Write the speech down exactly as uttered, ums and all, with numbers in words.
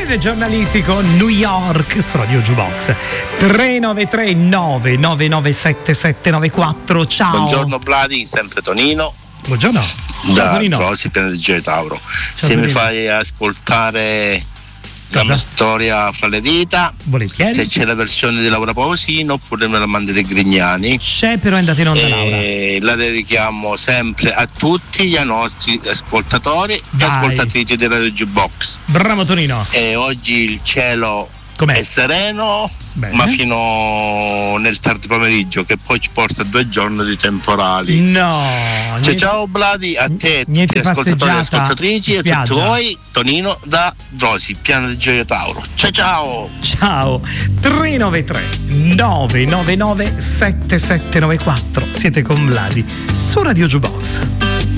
giornalistico New York su Radio Jukebox. Tre nove tre nove nove nove sette sette nove quattro. Ciao. Buongiorno Vladi, sempre Tonino. Buongiorno. Da Rossi, Piano di Gioia Tauro. Ciao, se Tonino. Mi fai ascoltare Cosa? La mia storia fra le dita, volentieri. Se c'è la versione di Laura Pausino oppure me la mandi dei Grignani. C'è, però è andata in onda e Laura. La dedichiamo sempre a tutti gli nostri ascoltatori Dai. e ascoltatrici di Radio Jukebox. Bravo Tonino. E oggi il cielo Com'è? È sereno. Bene. Ma fino nel tardi pomeriggio, che poi ci porta due giorni di temporali. No. Cioè, niente, ciao Vladi, a te, niente tutti ascoltatori e ascoltatrici e spiaggia. tutti voi. Tonino da Rosi, Piano di Gioia Tauro. Ciao ciao. Ciao. tre nove tre nove nove nove sette sette nove quattro. Siete con Vladi su Radio Jukebox.